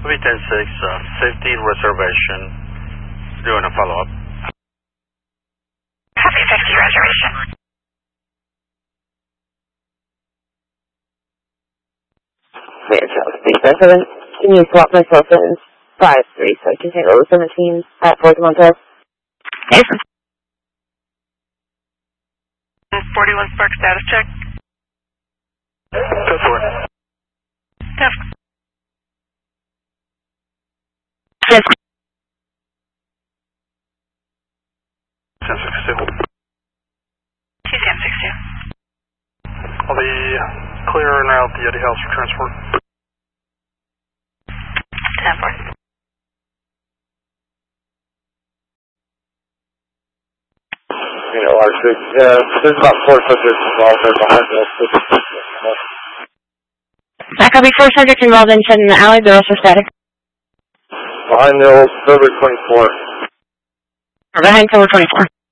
V-10-6, safety reservation, doing a follow-up. Copy, safety reservation. Can you swap my cell phones? 5-3, so I can handle the 17 at Fort Montez. Yes. 41 Spark status check. Go for it. Test. Yes. 10-6-2. 2-10-6-2. I'll be clearing out the Eddie House for transport. 10-4. There's about 4 subjects involved there behind us. I copy 4 subjects involved inside in the alley, the rest are static. Behind the old Silver 24. Or behind Silver 24.